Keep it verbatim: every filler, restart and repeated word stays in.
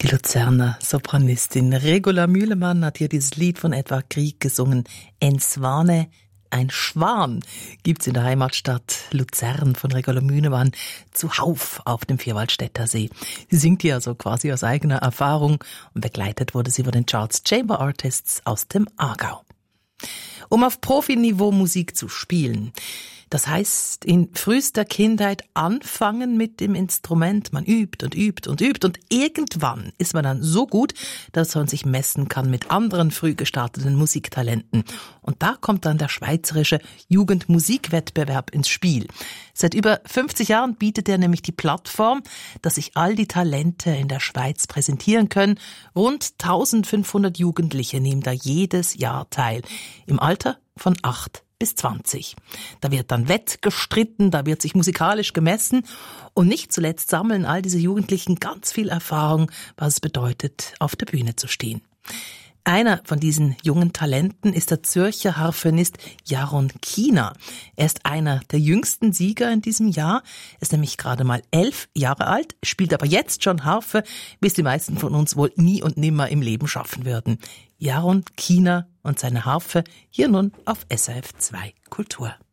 Die Luzerner Sopranistin Regula Mühlemann hat hier dieses Lied von Edvard Grieg gesungen. En Svane, ein Schwan, gibt's in der Heimatstadt Luzern von Regula Mühlemann zuhauf auf dem Vierwaldstätter See. Sie singt hier also quasi aus eigener Erfahrung und begleitet wurde sie von den Charles Chamber Artists aus dem Aargau. Um auf Profiniveau Musik zu spielen, das heißt, in frühester Kindheit anfangen mit dem Instrument. Man übt und übt und übt und irgendwann ist man dann so gut, dass man sich messen kann mit anderen früh gestarteten Musiktalenten. Und da kommt dann der schweizerische Jugendmusikwettbewerb ins Spiel. Seit über fünfzig Jahren bietet er nämlich die Plattform, dass sich all die Talente in der Schweiz präsentieren können. Rund eintausendfünfhundert Jugendliche nehmen da jedes Jahr teil. Im Alter von acht bis zwanzig. Da wird dann wettgestritten, da wird sich musikalisch gemessen und nicht zuletzt sammeln all diese Jugendlichen ganz viel Erfahrung, was es bedeutet, auf der Bühne zu stehen. Einer von diesen jungen Talenten ist der Zürcher Harfenist Jaron Kiener. Er ist einer der jüngsten Sieger in diesem Jahr. Er ist nämlich gerade mal elf Jahre alt, spielt aber jetzt schon Harfe, wie es die meisten von uns wohl nie und nimmer im Leben schaffen würden. Jaron Kiener und seine Harfe hier nun auf S R F zwei Kultur.